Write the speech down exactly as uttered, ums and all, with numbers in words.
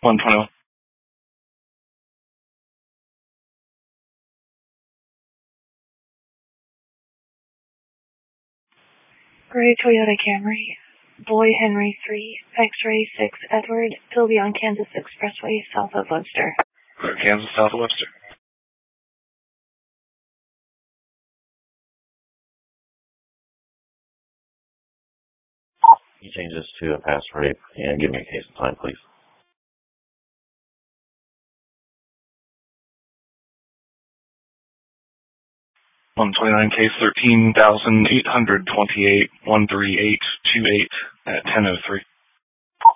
one twenty-one. Gray Toyota Camry, Boy Henry three, X-Ray six Edward, Pilbion, Kansas Expressway, south of Webster. Kansas, south of Webster. You change this to a pass rape and give me a case of time, please. one twenty-nine, case thirteen thousand eight hundred twenty-eight, one three eight two eight at ten oh three.